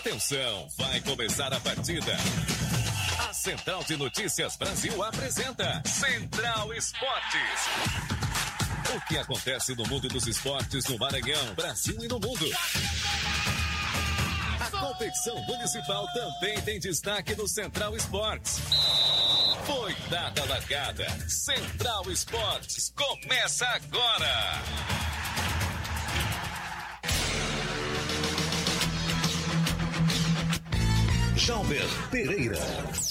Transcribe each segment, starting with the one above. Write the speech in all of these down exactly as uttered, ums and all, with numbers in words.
Atenção, vai começar a partida. A Central de Notícias Brasil apresenta Central Esportes. O que acontece no mundo dos esportes no Maranhão, Brasil e no mundo. A competição municipal também tem destaque no Central Esportes. Foi dada a largada. Central Esportes começa agora. Jalber Pereira.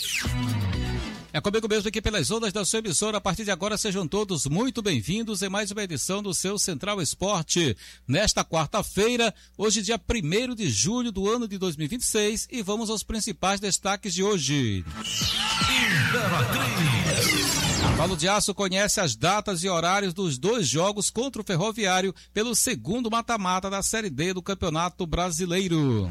É comigo mesmo aqui pelas ondas da sua emissora. A partir de agora, sejam todos muito bem-vindos em mais uma edição do seu Central Esporte. Nesta quarta-feira, hoje dia primeiro de julho do ano de dois mil e vinte e seis, e vamos aos principais destaques de hoje. Paulo de Aço conhece as datas e horários dos dois jogos contra o Ferroviário pelo segundo mata-mata da Série D do Campeonato Brasileiro.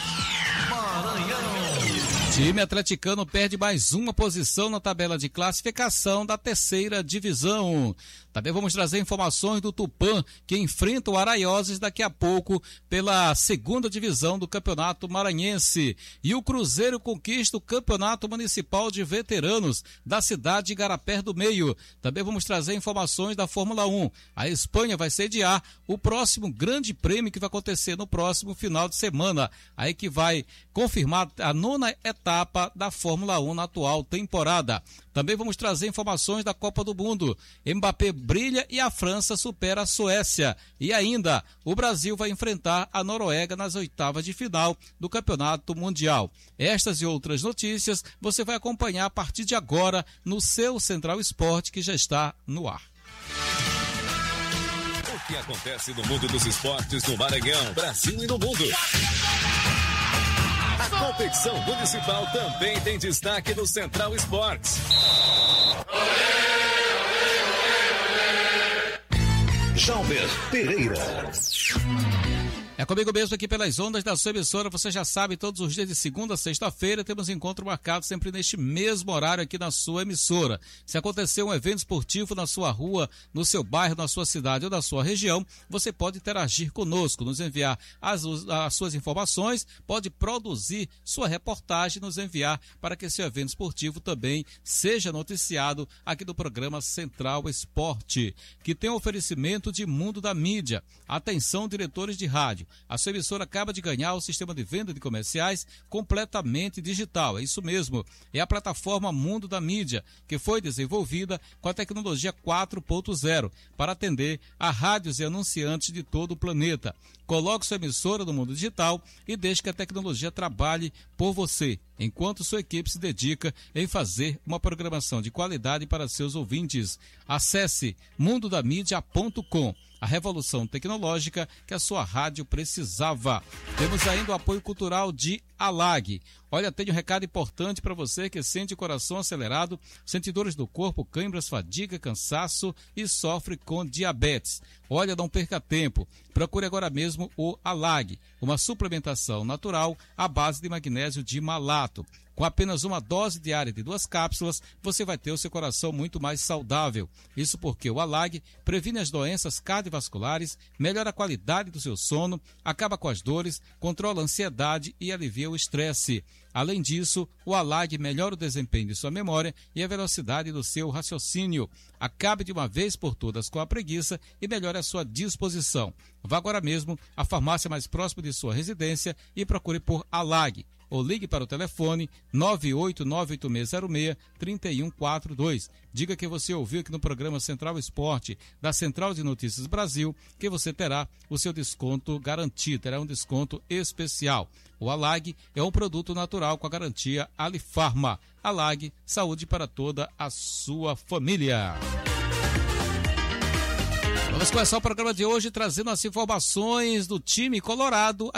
Time atleticano perde mais uma posição na tabela de classificação da terceira divisão. Também vamos trazer informações do Tupã, que enfrenta o Araioses daqui a pouco pela segunda divisão do Campeonato Maranhense. E o Cruzeiro conquista o Campeonato Municipal de Veteranos da cidade de Igarapé do Meio. Também vamos trazer informações da Fórmula um. A Espanha vai sediar o próximo grande prêmio que vai acontecer no próximo final de semana. Aí que vai confirmar a nona etapa da Fórmula um na atual temporada. Também vamos trazer informações da Copa do Mundo. Mbappé brilha e a França supera a Suécia. E ainda, o Brasil vai enfrentar a Noruega nas oitavas de final do Campeonato Mundial. Estas e outras notícias você vai acompanhar a partir de agora no seu Central Esporte, que já está no ar. O que acontece no mundo dos esportes no Maranhão, Brasil e no mundo. A competição municipal também tem destaque no Central Esportes. Jalber Pereira. É comigo mesmo aqui pelas ondas da sua emissora. Você já sabe, todos os dias de segunda a sexta-feira temos encontro marcado sempre neste mesmo horário aqui na sua emissora. Se acontecer um evento esportivo na sua rua, no seu bairro, na sua cidade ou na sua região, você pode interagir conosco, nos enviar as, as suas informações, pode produzir sua reportagem, nos enviar para que esse evento esportivo também seja noticiado aqui do programa Central Esporte, que tem um oferecimento de Mundo da Mídia. Atenção, diretores de rádio. A sua emissora acaba de ganhar o sistema de venda de comerciais completamente digital. É isso mesmo. É a plataforma Mundo da Mídia, que foi desenvolvida com a tecnologia quatro ponto zero para atender a rádios e anunciantes de todo o planeta. Coloque sua emissora no mundo digital e deixe que a tecnologia trabalhe por você, enquanto sua equipe se dedica em fazer uma programação de qualidade para seus ouvintes. Acesse mundo da mídia ponto com. A revolução tecnológica que a sua rádio precisava. Temos ainda o apoio cultural de Alag. Olha, tenho um recado importante para você que sente o coração acelerado, sente dores do corpo, câimbras, fadiga, cansaço e sofre com diabetes. Olha, não perca tempo. Procure agora mesmo o Alag, uma suplementação natural à base de magnésio de malato. Com apenas uma dose diária de duas cápsulas, você vai ter o seu coração muito mais saudável. Isso porque o Alag previne as doenças cardiovasculares, melhora a qualidade do seu sono, acaba com as dores, controla a ansiedade e alivia o estresse. Além disso, o Alag melhora o desempenho de sua memória e a velocidade do seu raciocínio. Acabe de uma vez por todas com a preguiça e melhore a sua disposição. Vá agora mesmo à farmácia mais próxima de sua residência e procure por Alag. Ou ligue para o telefone nove oito nove oito seis zero seis, três um quatro dois. Diga que você ouviu aqui no programa Central Esporte da Central de Notícias Brasil, que você terá o seu desconto garantido, terá um desconto especial. O Alag é um produto natural com a garantia Alifarma. Alag, saúde para toda a sua família. Vamos começar o programa de hoje trazendo as informações do time colorado